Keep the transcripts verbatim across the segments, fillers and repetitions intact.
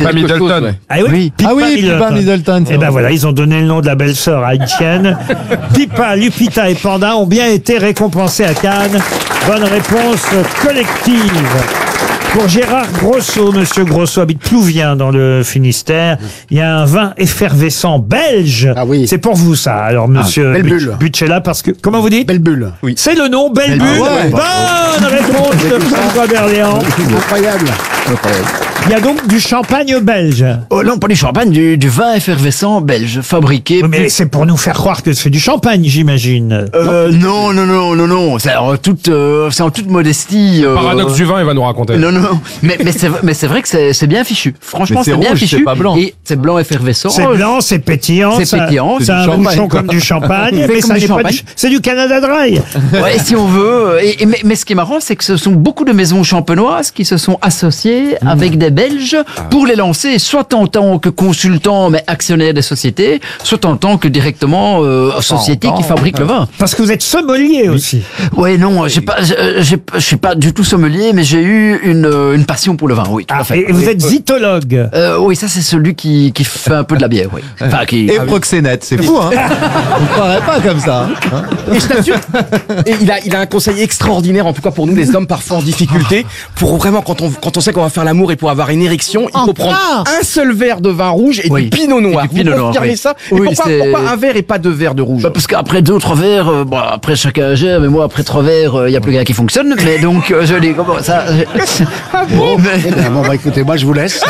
Pippa Middleton. Ouais. Ah oui, Oui. Pippa Ah oui, Middleton. Pippa Middleton, c'est Et ben vrai. voilà, ils ont donné le nom de la belle-sœur à une chienne. Pippa, Lupita et Panda ont bien été récompensés à Cannes. Bonne réponse collective. Pour Gérard Grosso, Monsieur Grosso habite Plouvien dans le Finistère. Il y a un vin effervescent belge. Ah oui. C'est pour vous ça. Alors Monsieur Belle But- Bulle. Butchella, parce que comment vous dites? Belle bulle. C'est le nom Belle Bulle. ouais. Bonne réponse de François Berléand. Incroyable. Il y a donc du champagne belge. Oh non, pas du champagne, du, du vin effervescent belge, fabriqué... Oui, mais c'est pour nous faire croire que c'est du champagne, j'imagine. Euh, non, non, non, non, non, c'est en toute, euh, c'est en toute modestie... euh, Paradoxe du vin, il va nous raconter. Non, non, mais, mais c'est mais c'est vrai que c'est c'est bien fichu. Franchement, Mais c'est c'est bien rouge, fichu. c'est pas blanc. Et c'est blanc effervescent. C'est blanc, c'est pétillant. C'est ça- pétillant, C'est c'est un du champagne, bouchon quoi. comme du champagne. Fait mais comme ça du n'est pas champagne. du- C'est du Canada Dry. Ouais, si on veut. Et, et- mais, mais ce qui est marrant, c'est que ce sont beaucoup de maisons champenoises qui se sont associées avec des Belges pour les lancer, soit en tant que consultants, mais actionnaires des sociétés, soit en tant que directement euh, société qui fabrique le vin. Parce que vous êtes sommelier aussi. Ouais, non, j'ai pas, j'ai- j'ai- je suis pas du tout sommelier, mais j'ai eu une, euh, une passion pour le vin, oui, tout Ah, à fait. et vous êtes zytologue. Euh, oui, ça c'est celui qui, qui fait un peu de la bière, oui. Enfin, qui... Et proxénète, c'est fou, hein. On ne croirait pas comme ça. hein. Et je t'assure, et il a, il a un conseil extraordinaire, en tout cas pour nous, les hommes parfois en difficulté, pour vraiment, quand on, quand on sait qu'on va faire l'amour et pour avoir une érection, il faut prendre un seul verre de vin rouge et Oui. du pinot noir. Et du pinot Vous noir, confirmez oui. ça? Et Oui, pourquoi, c'est- pourquoi un verre et pas deux verres de rouge? Bah, parce qu'après deux, trois verres, euh, bon, après chacun gère, mais moi après trois verres, il y a plus rien qui fonctionne, mais donc, euh, je dis, comment ça, je- Bon, Mais- eh ben, bon, bah, écoutez, moi je vous laisse.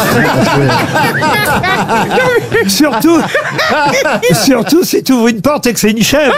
Surtout, surtout si tu ouvres une porte et que c'est une chèvre.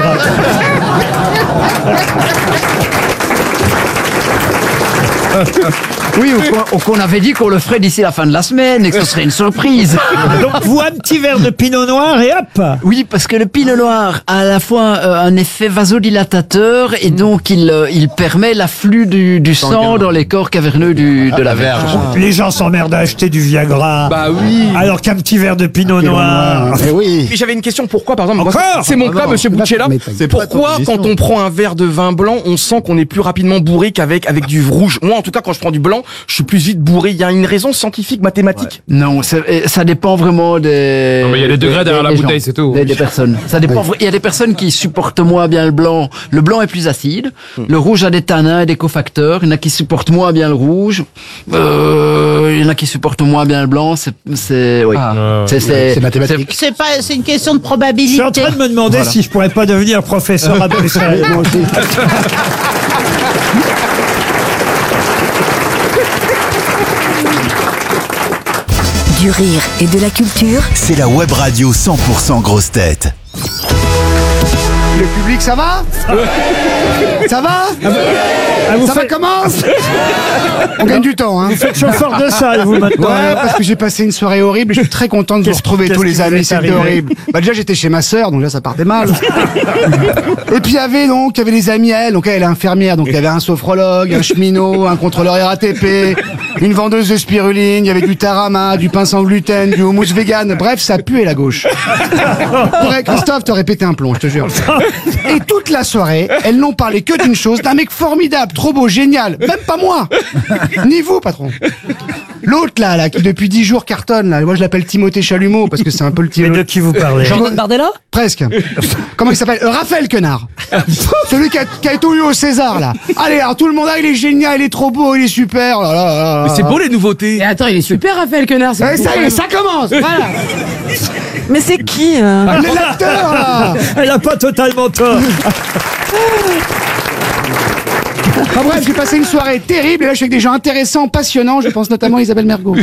Oui, ou qu'on- ou qu'on avait dit qu'on le ferait d'ici la fin de la semaine et que ce serait une surprise. Donc vous, un petit verre de pinot noir et hop. Oui, parce que le pinot noir a à la fois euh, un effet vasodilatateur et donc il, euh, il permet l'afflux du, du sang dans les corps caverneux du, de la verge. Les gens s'emmerdent à acheter du Viagra. Bah oui. Alors qu'un petit verre de pinot noir. Eh oui. Et j'avais une question, pourquoi par exemple, moi, Encore c'est mon Ah cas, non, monsieur Bouchella, mais t'as- c'est pas pourquoi ton émission. quand on prend un verre de vin blanc, on sent qu'on est plus rapidement bourré qu'avec avec du rouge? Moi en tout cas, quand je prends du blanc, je suis plus vite bourré. Il y a une raison scientifique, mathématique? Non, c'est- et ça dépend vraiment des... Non, mais il y a des degrés derrière la des bouteille, gens, c'est tout. Des, des personnes. Ça dépend. vra- Il y a des personnes qui supportent moins bien le blanc. Le blanc est plus acide. Le rouge a des tanins et des cofacteurs. Il y en a qui supportent moins bien le rouge. Euh, il y en a qui supportent moins bien le blanc. C'est, c'est, oui. c'est, c'est, C'est mathématique. C'est pas, c'est une question de Je probabilité. suis en train de me demander si je pourrais pas devenir professeur à Bruxelles. Moi aussi. Du rire et de la culture. C'est la web radio cent pour cent grosse tête. Le public, ça va? Ça va? Ah, vous Ça va faites, comment? On gagne du temps, hein. vous faites chauffeur de salle, vous, maintenant. Ouais, parce que j'ai passé une soirée horrible et je suis très content de vous Qu'est-ce- retrouver qu'est-ce tous qui les vous amis, est c'était arrivé horrible. Bah déjà j'étais chez ma sœur, donc là ça partait mal. Et puis il y avait donc, il y avait les amis à elle, donc elle est infirmière, donc il y avait un sophrologue, un cheminot, un contrôleur R A T P, une vendeuse de spiruline, il y avait du tarama, du pain sans gluten, du houmous vegan, bref ça puait la gauche. T'aurais- Christophe t'aurais pété un plomb, je te jure. Et toute la soirée, elles n'ont parlé que d'une chose, d'un mec formidable, trop beau, génial, même pas moi, ni vous patron. L'autre là, là, qui depuis dix jours cartonne, là, moi je l'appelle Timothée Chalumeau parce que c'est un peu le Mais de Timothée. qui vous parlez? Jordan Bardella Presque. Comment il s'appelle euh, Raphaël Quenard. Celui qui a, qui a tout eu au César là. Allez, alors tout le monde, ah, il est génial, il est trop beau, il est super. Là, là, là, là, Mais c'est là. beau les nouveautés. Mais attends, il est super, Raphaël Quenard. Ouais, ça y est, ça commence. Voilà. Mais c'est qui Ah, mais l'acteur là. Elle a pas totalement tort. Enfin bref, j'ai passé une soirée terrible et là je suis avec des gens intéressants, passionnants. Je pense notamment à Isabelle Mergo.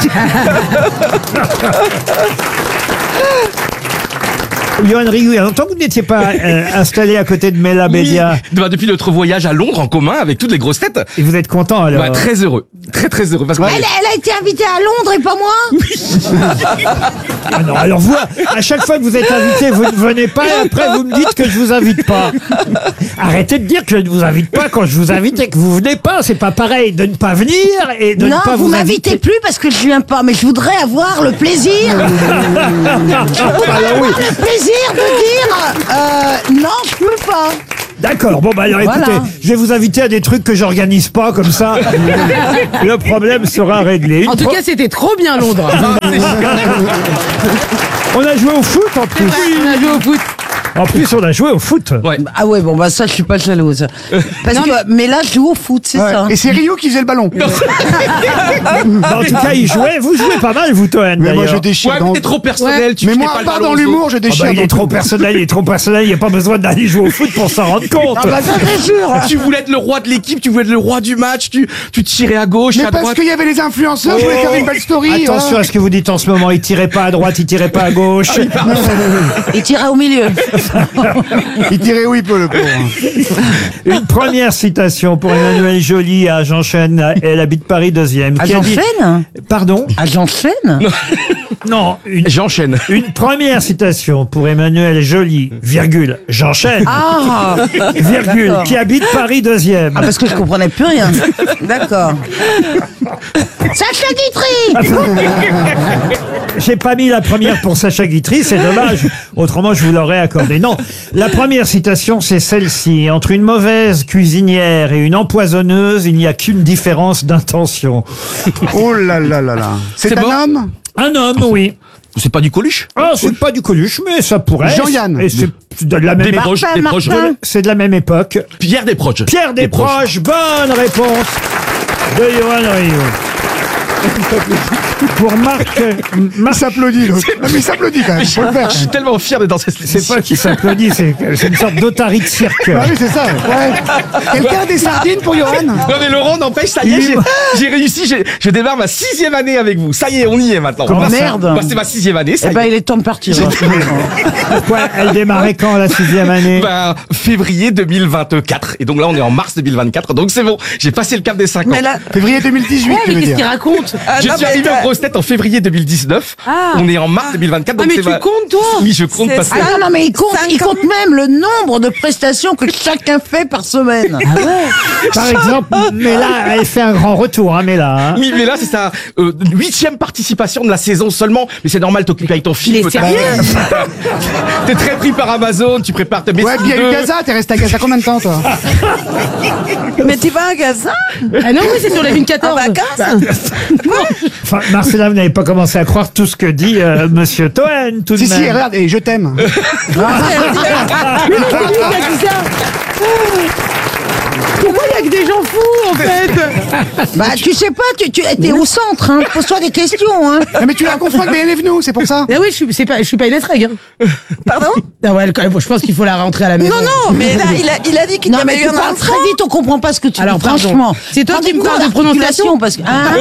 Johan Rioux, il y a longtemps que vous n'étiez pas euh, installé à côté de Mela Bédia. Oui. Bah, depuis notre voyage à Londres en commun avec toutes les grosses têtes. Et vous êtes content alors? Bah, très heureux. Très très heureux. Parce que elle, elle a été invitée à Londres et pas moi. Ah non, alors vous, à chaque fois que vous êtes invité, vous ne venez pas et après vous me dites que je vous invite pas. Arrêtez de dire que je ne vous invite pas quand je vous invite et que vous venez pas. C'est pas pareil de ne pas venir et de Non, ne pas vous vous m'invitez inviter. plus parce que je viens pas, mais je voudrais avoir le plaisir. Je voudrais avoir le plaisir de dire euh, non, je peux pas. D'accord, bon bah alors Voilà. écoutez, je vais vous inviter à des trucs que j'organise pas, comme ça le problème sera réglé. Une En tout pro- cas, c'était trop bien Londres. on a joué au foot en plus. On a joué au foot. En plus, on a joué au foot. Ah ouais, bon, bah ça, je suis pas jalouse. Parce que, mais là, je joue au foot, c'est Ouais. ça. Et c'est Rio qui faisait le ballon. Bah, en tout cas, il jouait. Vous jouez pas mal, vous, Toen, Mais moi, d'ailleurs. je déchire. Ouais, dans- mais t'es trop personnel. Tu Mais tu moi, mets à le part ballon dans aux l'humour, autres. je Ah déchire. bah, il dans est trop tout. personnel, il est trop personnel, il n'y a pas besoin d'aller jouer au foot pour s'en rendre compte. Ah bah ça, c'est sûr. Tu voulais être le roi de l'équipe, tu voulais être le roi du match, tu, tu tirais à gauche, Mais à parce droite. qu'il y avait les influenceurs, je voulais faire une belle story. Attention à ce que vous dites en ce moment, il tirait pas à droite, il tirait pas à gauche. Il tirait au milieu. Il tirait où il peut, le pauvre. Une première citation pour Emmanuel Joly à J'enchaîne, elle habite Paris deuxième. Ah, qui a dit- j'enchaîne Pardon Ah, j'enchaîne Non, une, J'enchaîne. une première citation pour Emmanuel Joly, virgule, j'enchaîne, Ah virgule, d'accord. qui habite Paris deuxième. Ah, parce que je comprenais plus rien. D'accord. Sacha Guitry. J'ai pas mis la première pour Sacha Guitry, c'est dommage. Autrement, je vous l'aurais accordé. Non, la première citation, c'est celle-ci. Entre une mauvaise cuisinière et une empoisonneuse, il n'y a qu'une différence d'intention. Oh là là là là. C'est C'est un bon homme Un homme, oui. C'est pas du Coluche? Ah, c'est pas du Coluche, mais ça pourrait. Jean-Yann. Et c'est de la même Des époque. proches, des proches. Martin. C'est de la même époque. Pierre Desproges. Pierre Desproges, bonne réponse de Johan Rioux. Pour Marc, Il Marc s'applaudit, l'autre. Non, mais il s'applaudit quand même. Faut le faire. Je suis tellement fier d'être dans cette c'est pas qui s'applaudit, c'est c'est une sorte d'otarie de cirque. Ah oui, c'est ça. Ouais. Quelqu'un a des sardines pour Johan? Non mais Laurent, n'empêche, ça y est, j'ai- j'ai réussi, j'ai- je démarre ma sixième année avec vous. Ça y est, on y est maintenant. Comment Bah, ça Merde. bah, c'est ma sixième année, ça Eh y ben, est. il est temps de partir. Pourquoi elle démarrait quand la sixième année? Ben, février deux mille vingt-quatre. Et donc là, on est en mars deux mille vingt-quatre. Donc c'est bon, j'ai passé le cap des cinq ans. Mais là, Février deux mille dix-huit, Ouais, tu mais veux qu'est-ce qu'il dire. raconte? Je suis arrivé en grosse tête en février deux mille dix-neuf. Ah. On est en mars deux mille vingt-quatre. Ah, Donc mais c'est tu ma- comptes, toi? Oui, je compte parce que... ah non, non, mais il compte, il compte même le nombre de prestations que chacun fait par semaine. Par exemple, mais là, elle fait un grand retour, hein, mais là. Hein. Oui, mais là, c'est sa euh, huitième participation de la saison seulement. Mais c'est normal, t'occupes avec ton film. Il est sérieux? T'as- T'es très pris par Amazon, tu prépares tes Ouais, puis il y a eu Gaza. T'es resté à Gaza combien de temps, toi? Mais tu vas à Gaza Ah non, oui, c'est sur la ligne quatorze. En vacances Enfin, Marcella, vous n'avez pas commencé à croire tout ce que dit euh, Monsieur Toen, tout de Si, si, même. regarde, et je t'aime. Mais c'est lui qui a dit ça. Pourquoi il y a que des gens fous, en fait? Bah, tu sais pas, tu, tu étais au centre, hein. Pose-toi des questions, hein. Non, mais tu la confonds avec B N F nous, c'est pour ça. Ah oui, je suis, c'est pas, je suis pas une estrègue. Hein. Pardon Ah ouais, quand même, je pense qu'il faut la rentrer à la maison. Non, non, mais là, il a, il a dit qu'il Non, y mais avait tu eu un parles enfant. très vite, on comprend pas ce que tu Alors, dis, pardon. franchement. C'est toi qui me parles de prononciation parce que... Hein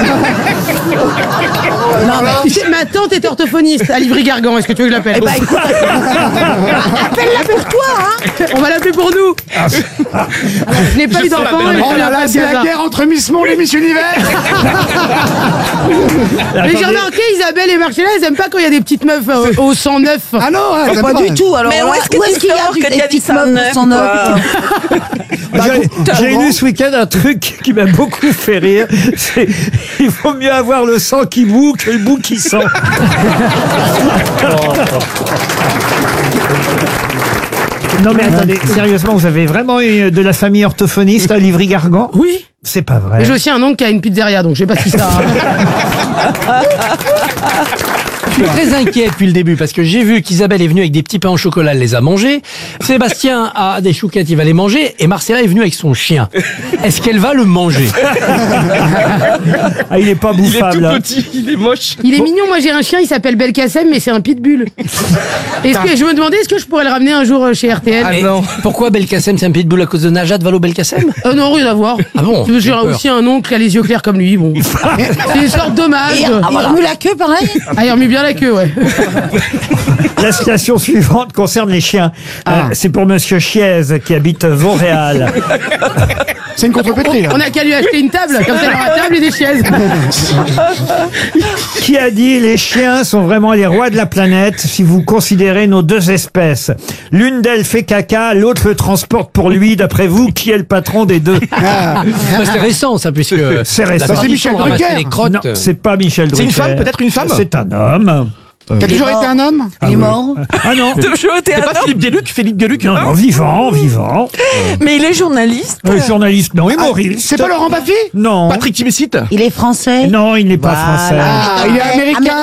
Non, mais tu sais, ma tante est orthophoniste à Livry-Gargan. Est-ce que tu veux que je l'appelle? Eh ben, écoute, appelle-la pour toi, hein. On va l'appeler pour nous. Je n'ai pas eu d'enfant. l'appelle. et je Oh là l'appelle là, c'est la Gaza. guerre entre Miss Monde et Miss Univers. Mais j'ai Attendez. remarqué, Isabelle et Marcella, elles aiment pas quand il y a des petites meufs euh, au cent neuf. Ah non, ouais, Pas du tout, alors Mais là, où est-ce que où tu est-ce qu'il y a sors du- que des t'as dit petites ça meufs neuf, de cent neuf? J'ai j'ai lu ce week-end un truc qui m'a beaucoup fait rire. C'est il vaut mieux avoir le sang qui boue que le bout qui sent. Non mais attendez, sérieusement, vous avez vraiment eu de la famille orthophoniste à Livry-Gargan? Oui. C'est pas vrai. Mais j'ai aussi un oncle qui a une pizzeria, donc je sais pas si ça. Je suis très inquiet depuis le début parce que j'ai vu qu'Isabelle est venue avec des petits pains au chocolat, elle les a mangés. Sébastien a des chouquettes, il va les manger. Et Marcella est venue avec son chien. Est-ce qu'elle va le manger? Ah, il est pas Il est tout bouffable. hein. petit, il est moche. Il est mignon, moi j'ai un chien, il s'appelle Belkacem, mais c'est un pitbull. Est-ce que je me demandais, est-ce que je pourrais le ramener un jour euh, chez R T L? Ah Mais non. pourquoi Belkacem, c'est un pitbull à cause de Najat Vallaud-Belkacem? Euh, non, rien à voir. Ah bon? J'ai J'ai peur. aussi un oncle qui a les yeux clairs comme lui, bon. C'est une sorte d'hommage. Et il remue la queue, pareil. Ah, il remue bien la queue, ouais. La citation suivante concerne les chiens. Euh, c'est pour Monsieur Chiez qui habite Vauréal. C'est une contrepétrie, là. On a qu'à lui acheter une table, comme ça il aura table et des chaises. Qui a dit les chiens sont vraiment les rois de la planète si vous considérez nos deux espèces. L'une d'elles fait caca, l'autre le transporte pour lui. D'après vous, qui est le patron des deux? Bah, c'est récent ça puisque C'est récent. la C'est Michel tradition de ramasser Drucker. les crottes. Non, c'est pas Michel C'est Drucker. une femme, peut-être une femme C'est un homme. Qui a toujours été un homme? Il est mort. Ah non. Toujours été C'est un pas homme. Philippe Gueluc, Philippe Gueluc. Non, non, vivant, vivant. Mais il est journaliste. Euh, journaliste, non, humoriste. C'est pas Laurent Baffy? Non. Patrick Timsit. Il est français. Non, il n'est pas Voilà. français. Ah, il est américain.